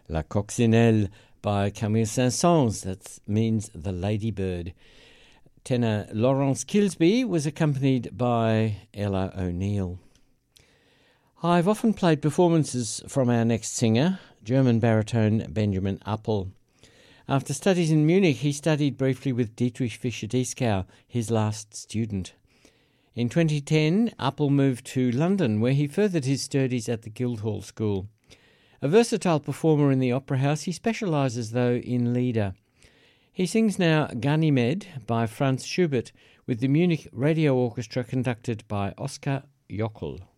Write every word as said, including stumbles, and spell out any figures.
La Coccinelle by Camille Saint-Saëns, that means the ladybird. Tenor Laurence Kilsby was accompanied by Ella O'Neill. I've often played performances from our next singer, German baritone Benjamin Appel. After studies in Munich, he studied briefly with Dietrich Fischer-Dieskau, his last student. In twenty ten, Appel moved to London, where he furthered his studies at the Guildhall School. A versatile performer in the opera house, he specialises, though, in Lieder. He sings now Ganymed by Franz Schubert with the Munich Radio Orchestra conducted by Oskar Jockel.